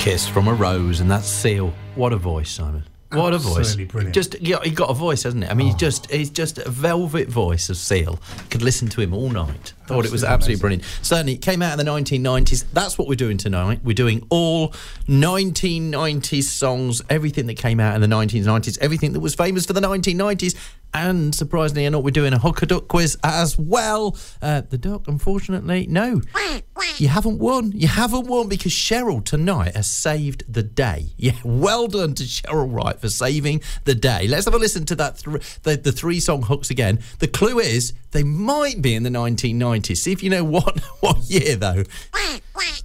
Kiss from a Rose, and that's Seal. What a voice, Simon. What a voice. Absolutely brilliant. Just, he got a voice, hasn't it? I mean, he's just a velvet voice of Seal. Could listen to him all night. Thought it was absolutely brilliant. Certainly, it came out in the 1990s. That's what we're doing tonight. We're doing all 1990s songs, everything that came out in the 1990s, everything that was famous for the 1990s. And surprisingly enough, we're doing a Hooker Duck quiz as well. The duck, unfortunately, no. You haven't won. You haven't won because Cheryl tonight has saved the day. Yeah, well done to Cheryl Wright for saving the day. Let's have a listen to that the three-song hooks again. The clue is they might be in the 1990s. See if you know what year, though.